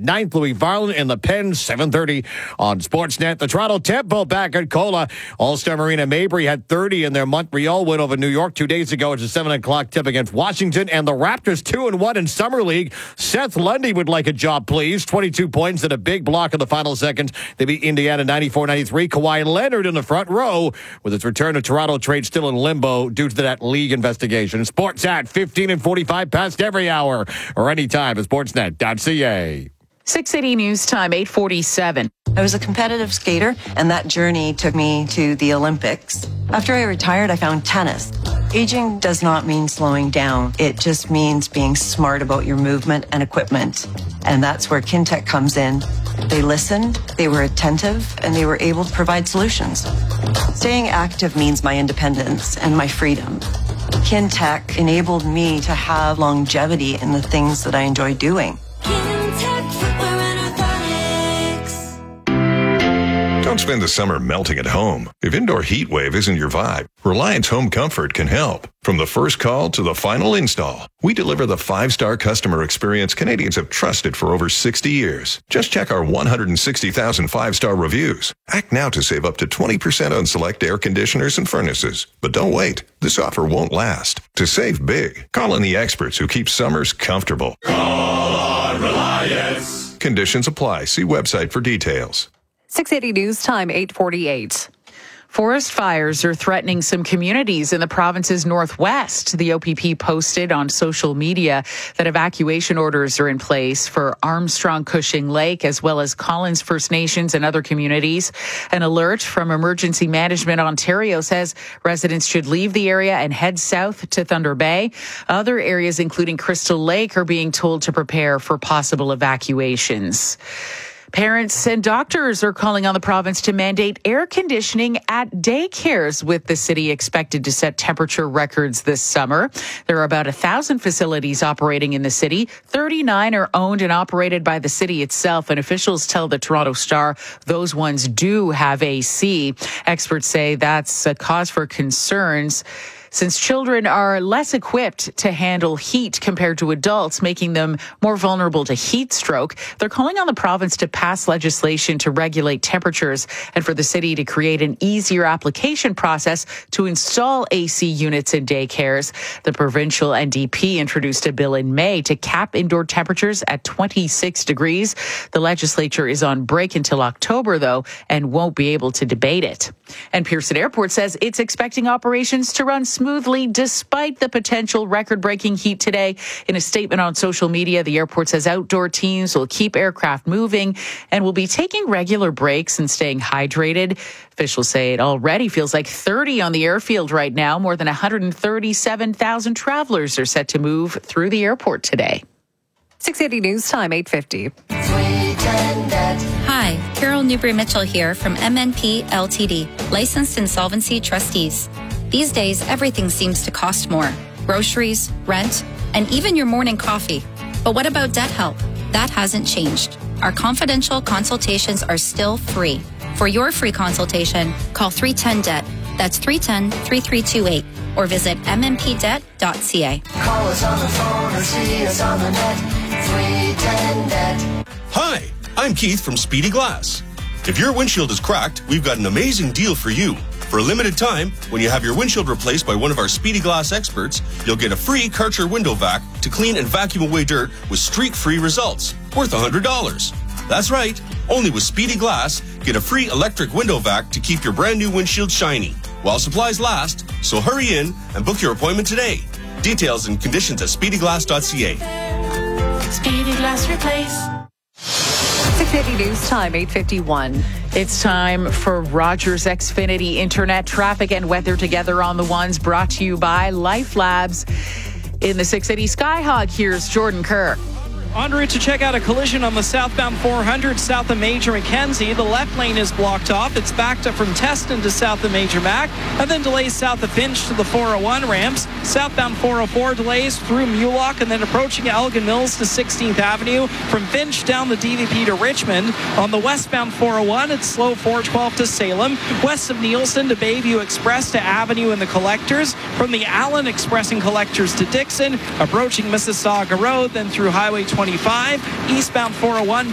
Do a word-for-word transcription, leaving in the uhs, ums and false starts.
ninth. Louis Varland in the pen, seven thirty on Sportsnet. The Toronto Tempo back at Cola. All-Star Marina Mabry had thirty in their Montreal win over New York two days ago. It's a seven o'clock tip against Washington. And the Raptors two and one in Summer League. Seth Lundy would like a job, please. twenty-two points and a big block in the final seconds. They beat Indiana ninety-four ninety-three. Kawhi Leonard in the front row with his return to Toronto trade still in limbo due to that league investigation. Sports at fifteen and forty-five past every hour or anytime at sportsnet dot c a. six eighty News Time, eight forty-seven. I was a competitive skater, and that journey took me to the Olympics. After I retired, I found tennis. Aging does not mean slowing down. It just means being smart about your movement and equipment. And that's where Kintec comes in. They listened, they were attentive, and they were able to provide solutions. Staying active means my independence and my freedom. Kintec enabled me to have longevity in the things that I enjoy doing. Don't spend the summer melting at home. If indoor heat wave isn't your vibe, Reliance Home Comfort can help. From the first call to the final install, we deliver the five-star customer experience Canadians have trusted for over sixty years. Just check our one hundred sixty thousand five-star reviews. Act now to save up to twenty percent on select air conditioners and furnaces. But don't wait. This offer won't last. To save big, call on the experts who keep summers comfortable. Call on Reliance. Conditions apply. See website for details. six eighty News Time, eight forty-eight. Forest fires are threatening some communities in the province's northwest. The O P P posted on social media that evacuation orders are in place for Armstrong Cushing Lake as well as Collins First Nations and other communities. An alert from Emergency Management Ontario says residents should leave the area and head south to Thunder Bay. Other areas, including Crystal Lake, are being told to prepare for possible evacuations. Parents and doctors are calling on the province to mandate air conditioning at daycares, with the city expected to set temperature records this summer. There are about a thousand facilities operating in the city. thirty-nine are owned and operated by the city itself, and officials tell the Toronto Star those ones do have A C. Experts say that's a cause for concerns, since children are less equipped to handle heat compared to adults, making them more vulnerable to heat stroke. They're calling on the province to pass legislation to regulate temperatures and for the city to create an easier application process to install A C units in daycares. The provincial N D P introduced a bill in May to cap indoor temperatures at twenty-six degrees. The legislature is on break until October, though, and won't be able to debate it. And Pearson Airport says it's expecting operations to run smoothly despite the potential record-breaking heat today. In a statement on social media, the airport says outdoor teams will keep aircraft moving and will be taking regular breaks and staying hydrated. Officials say it already feels like thirty on the airfield right now. More than one hundred thirty-seven thousand travelers are set to move through the airport today. six eighty News Time, eight fifty. Hi, Carol Newbury-Mitchell here from M N P L T D, licensed insolvency trustees. These days, everything seems to cost more. Groceries, rent, and even your morning coffee. But what about debt help? That hasn't changed. Our confidential consultations are still free. For your free consultation, call three one zero D E B T. That's three one zero, three three two eight. Or visit m m p debt dot c a. Call us on the phone or see us on the net. three one zero D E B T. Hi, I'm Keith from Speedy Glass. If your windshield is cracked, we've got an amazing deal for you. For a limited time, when you have your windshield replaced by one of our Speedy Glass experts, you'll get a free Karcher window vac to clean and vacuum away dirt with streak-free results, worth one hundred dollars. That's right, only with Speedy Glass, get a free electric window vac to keep your brand new windshield shiny while supplies last, so hurry in and book your appointment today. Details and conditions at speedy glass dot c a. Speedy Glass Replace. six eighty News Time, eight fifty-one. It's time for Rogers Xfinity Internet traffic and weather together on the ones, brought to you by Life Labs. In the six eighty Skyhawk, here's Jordan Kerr. En route to check out a collision on the southbound four hundred south of Major Mackenzie. The left lane is blocked off. It's backed up from Teston to south of Major Mac, and then delays south of Finch to the four oh one ramps. Southbound four oh four delays through Mulock, and then approaching Elgin Mills to sixteenth Avenue. From Finch down the D V P to Richmond. On the westbound four oh one, it's slow four twelve to Salem. West of Nielsen to Bayview Express to Avenue and the Collectors. From the Allen Express and Collectors to Dixon. Approaching Mississauga Road, then through Highway twenty-five. Eastbound four oh one